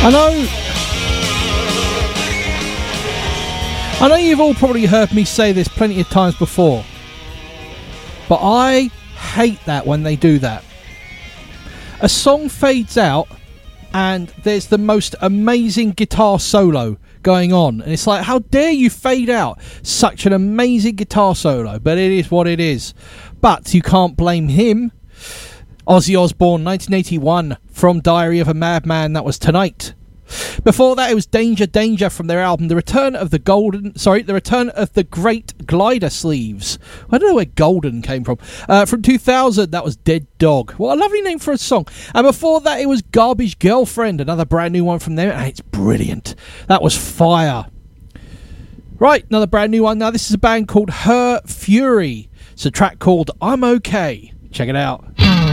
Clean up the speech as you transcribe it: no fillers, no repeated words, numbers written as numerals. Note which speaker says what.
Speaker 1: I know you've all probably heard me say this plenty of times before, but I hate that when they do that. A song fades out and there's the most amazing guitar solo going on, and it's like, how dare you fade out such an amazing guitar solo? But it is what it is. But you can't blame him. Ozzy Osbourne, 1981, from Diary of a Madman. That was Tonight. Before that, it was Danger Danger from their album The Return of the Great Glider Sleeves. I don't know where golden came from. From 2000, that was Dead Dog. What a lovely name for a song. And before that, it was Garbage Girlfriend, another brand new one from them, and it's brilliant. That was Fire. Right, another brand new one. Now, this is a band called Her Fury. It's a track called I'm Okay. Check it out.